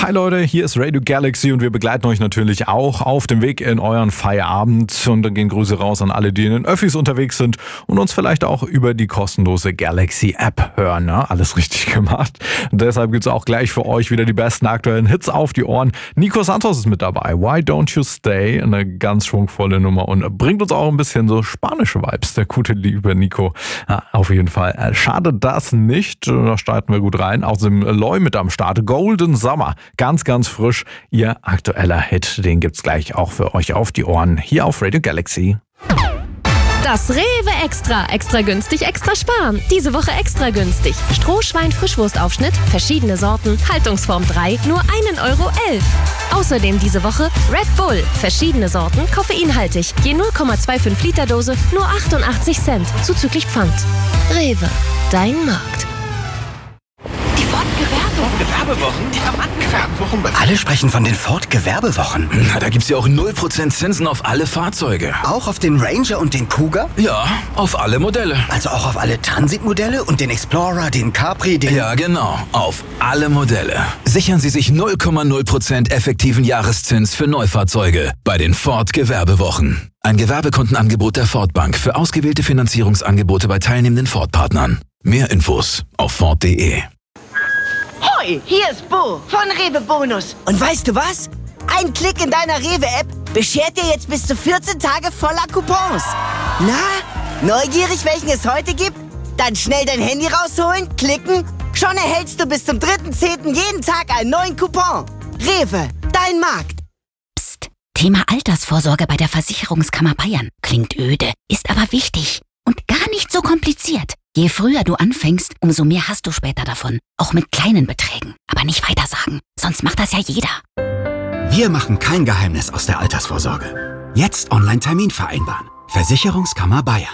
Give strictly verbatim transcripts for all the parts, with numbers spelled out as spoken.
Hi Leute, hier ist Radio Galaxy und wir begleiten euch natürlich auch auf dem Weg in euren Feierabend. Und dann gehen Grüße raus an alle, die in den Öffis unterwegs sind und uns vielleicht auch über die kostenlose Galaxy-App hören. Ne? Alles richtig gemacht. Und deshalb gibt's auch gleich für euch wieder die besten aktuellen Hits auf die Ohren. Nico Santos ist mit dabei. Why Don't You Stay? Eine ganz schwungvolle Nummer und bringt uns auch ein bisschen so spanische Vibes. Der gute liebe Nico. Ja, auf jeden Fall. Schade das nicht. Da starten wir gut rein. Außerdem Loy mit am Start. Golden Summer. Ganz, ganz frisch. Ihr aktueller Hit. Den gibt's gleich auch für euch auf die Ohren. Hier auf Radio Galaxy. Das Rewe Extra. Extra günstig, extra sparen. Diese Woche extra günstig. Strohschwein Frischwurstaufschnitt, verschiedene Sorten, Haltungsform drei, nur einen Euro elf. Außerdem diese Woche Red Bull, verschiedene Sorten, koffeinhaltig. Je null Komma fünfundzwanzig Liter Dose, nur achtundachtzig Cent, zuzüglich Pfand. Rewe, dein Markt. Gewerbewochen? Ja, Mann, Gewerbewochen. Alle sprechen von den Ford-Gewerbewochen. Na, da gibt's ja auch null Prozent Zinsen auf alle Fahrzeuge. Auch auf den Ranger und den Kuga? Ja, auf alle Modelle. Also auch auf alle Transitmodelle und den Explorer, den Capri, den... Ja, genau. Auf alle Modelle. Sichern Sie sich null Komma null Prozent effektiven Jahreszins für Neufahrzeuge bei den Ford-Gewerbewochen. Ein Gewerbekundenangebot der Ford Bank für ausgewählte Finanzierungsangebote bei teilnehmenden Ford-Partnern. Mehr Infos auf Ford punkt de. Hoi, hier ist Bo von Rewe Bonus. Und weißt du was? Ein Klick in deiner Rewe-App beschert dir jetzt bis zu vierzehn Tage voller Coupons. Na, neugierig, welchen es heute gibt? Dann schnell dein Handy rausholen, klicken. Schon erhältst du bis zum dritten zehnten jeden Tag einen neuen Coupon. Rewe, dein Markt. Psst, Thema Altersvorsorge bei der Versicherungskammer Bayern. Klingt öde, ist aber wichtig und gar nicht so kompliziert. Je früher du anfängst, umso mehr hast du später davon. Auch mit kleinen Beträgen. Aber nicht weitersagen, sonst macht das ja jeder. Wir machen kein Geheimnis aus der Altersvorsorge. Jetzt Online-Termin vereinbaren. Versicherungskammer Bayern.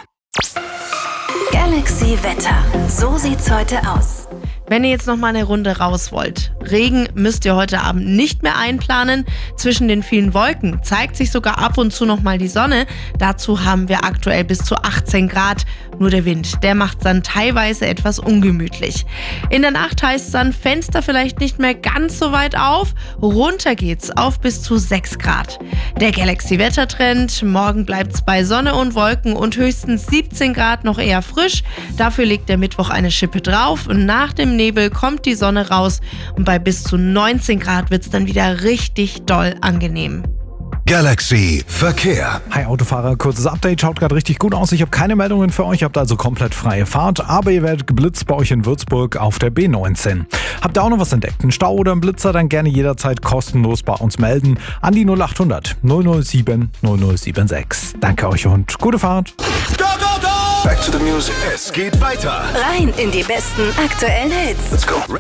Galaxy Wetter. So sieht's heute aus. Wenn ihr jetzt noch mal eine Runde raus wollt, Regen müsst ihr heute Abend nicht mehr einplanen. Zwischen den vielen Wolken zeigt sich sogar ab und zu noch mal die Sonne. Dazu haben wir aktuell bis zu achtzehn Grad. Nur der Wind, der macht dann teilweise etwas ungemütlich. In der Nacht heißt es dann Fenster vielleicht nicht mehr ganz so weit auf. Runter geht's auf bis zu sechs Grad. Der Galaxy-Wettertrend. Morgen bleibt's bei Sonne und Wolken und höchstens siebzehn Grad, noch eher frisch. Dafür legt der Mittwoch eine Schippe drauf und nach dem Nebel kommt die Sonne raus und bei bis zu neunzehn Grad wird es dann wieder richtig doll angenehm. Galaxy Verkehr. Hi Autofahrer, kurzes Update, schaut gerade richtig gut aus. Ich habe keine Meldungen für euch, habt also komplett freie Fahrt, aber ihr werdet geblitzt bei euch in Würzburg auf der B neunzehn. Habt ihr auch noch was entdeckt, einen Stau oder einen Blitzer, dann gerne jederzeit kostenlos bei uns melden an die null acht hundert null null sieben null null sieben sechs. Danke euch und gute Fahrt. Go, go, go! Back to the music. Es geht weiter. Rein in die besten aktuellen Hits. Let's go.